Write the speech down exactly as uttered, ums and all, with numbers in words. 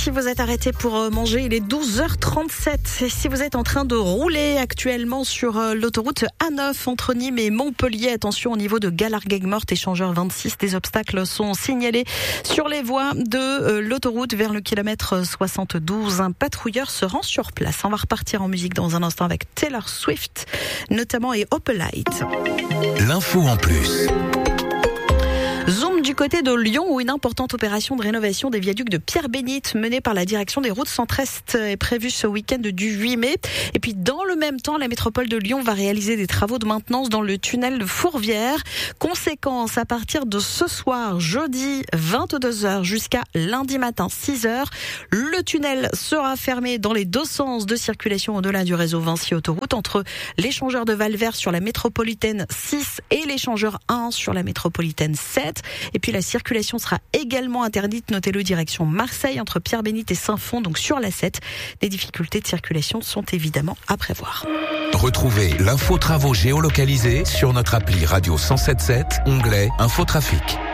si vous êtes arrêté pour manger, il est douze heures trente-sept. Et si vous êtes en train de rouler actuellement sur l'autoroute A neuf entre Nîmes et Montpellier, attention au niveau de Galargueil-Morte, échangeur vingt-six. Des obstacles sont signalés sur les voies de l'autoroute vers le kilomètre soixante-douze. Un patrouilleur se rend sur place. On va repartir en musique dans un instant avec Taylor Swift, notamment, et Opelite. L'info en plus. Zoom du côté de Lyon où une importante opération de rénovation des viaducs de Pierre-Bénite menée par la direction des routes centre-est est prévue ce week-end du huit mai. Et puis dans le même temps, la métropole de Lyon va réaliser des travaux de maintenance dans le tunnel de Fourvière. Conséquence, à partir de ce soir, jeudi vingt-deux heures jusqu'à lundi matin six heures, le tunnel sera fermé dans les deux sens de circulation au-delà du réseau Vinci Autoroute entre l'échangeur de Valvert sur la métropolitaine six et l'échangeur un sur la métropolitaine sept. Et puis la circulation sera également interdite, notez-le, direction Marseille entre Pierre-Bénite et Saint-Fond, donc sur la sept. Des difficultés de circulation sont évidemment à prévoir. Retrouvez l'info travaux géolocalisée sur notre appli Radio cent sept sept, onglet Infotrafic.